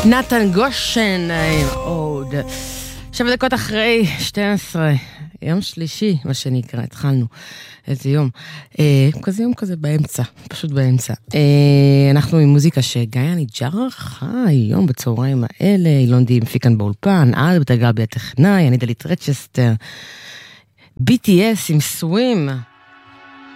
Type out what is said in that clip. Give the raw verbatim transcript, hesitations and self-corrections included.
נתן גושן עוד שבע דקות אחרי שתים עשרה, יום שלישי מה שנקרא, התחלנו איזה יום אה, כזה יום כזה באמצע, פשוט באמצע. אה, אנחנו עם מוזיקה שגיא ניג'ר ערכה היום בצהריים האלה, אילון די מפיק כאן באולפן, אלברט גבי הטכנאי, אני דלית רצ'סטר, בי טי אס עם סווים